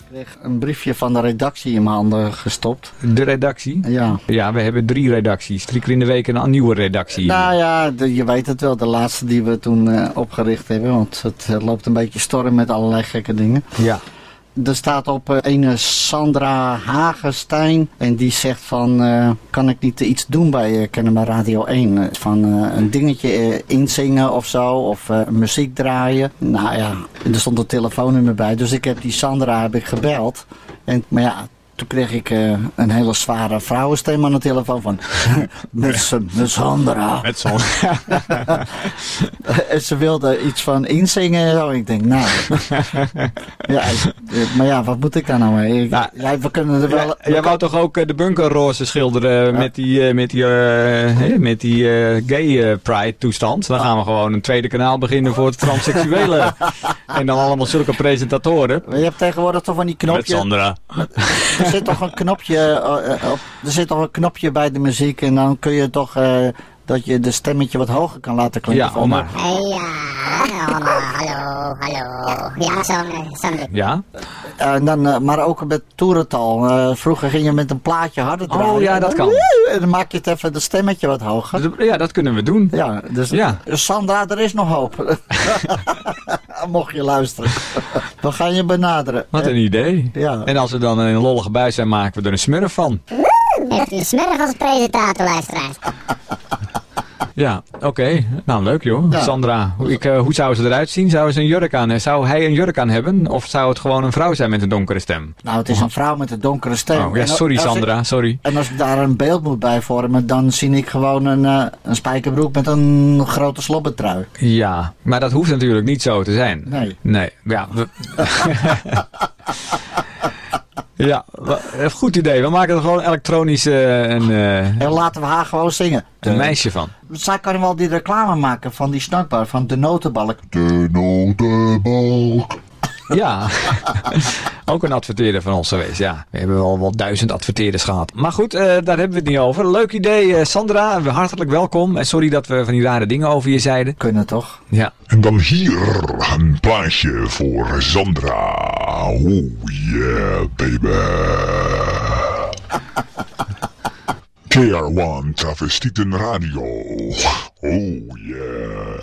kreeg een briefje van de redactie in mijn handen gestopt. De redactie? Ja. Ja, we hebben 3 redacties. 3 keer in de week een nieuwe redactie. Nou ja, je weet het wel. De laatste die we toen opgericht hebben. Want het loopt een beetje storm met allerlei gekke dingen. Ja. Er staat op een Sandra Hagenstein. En die zegt van, kan ik niet iets doen bij Kennemer Radio 1? Van een dingetje inzingen of zo. Of muziek draaien. Nou ja, er stond een telefoonnummer bij. Dus ik heb die Sandra gebeld. Maar ja, toen kreeg ik een hele zware vrouwenstem aan de telefoon van... met Sandra. Met Sandra. En ze wilde iets van inzingen en zo. Ik denk, nou... ja, maar ja, wat moet ik daar nou mee? We kunnen er wel... Jij wou toch ook de bunkerroze schilderen met die gay pride toestand? Dan gaan we gewoon een tweede kanaal beginnen voor het transseksuele. En dan allemaal zulke presentatoren. Je hebt tegenwoordig toch van die knopjes... Met Sandra. Er zit toch een knopje er zit toch een knopje bij de muziek en dan kun je toch dat je de stemmetje wat hoger kan laten klinken. Ja, oma. Hallo. Ja, Sander. Ja? Maar ook met toerental. Vroeger ging je met een plaatje harder draaien. Oh ja, dat kan. En dan maak je het even de stemmetje wat hoger. Ja, dat kunnen we doen. Ja, dus Sandra, er is nog hoop. Mocht je luisteren. We gaan je benaderen. Wat een idee. Ja. En als we dan een lollige buis zijn, maken we er een smurf van. Heeft u een smurf als presentator, luisteraars? Ja, oké. Nou, leuk joh. Ja. Sandra, hoe zou ze eruit zien? Zou hij een jurk aan hebben? Of zou het gewoon een vrouw zijn met een donkere stem? Nou, het is een vrouw met een donkere stem. Oh, ja, sorry Sandra, sorry. En als ik daar een beeld moet bij vormen, dan zie ik gewoon een spijkerbroek met een grote slobbertrui. Ja, maar dat hoeft natuurlijk niet zo te zijn. Nee. Ja, ja, goed idee. We maken er gewoon elektronisch En laten we haar gewoon zingen. Een meisje van. Zij kan wel die reclame maken van die snackbar, van de notenbalk. De notenbalk. Ja, ook een adverteerder van ons geweest. Ja, we hebben wel 1000 adverteerders gehad. Maar goed, daar hebben we het niet over. Leuk idee, Sandra. Hartelijk welkom. En sorry dat we van die rare dingen over je zeiden. Kunnen toch? Ja. En dan hier een plaatje voor Sandra. Oh yeah, baby. KR1 Travestieten Radio. Oh yeah.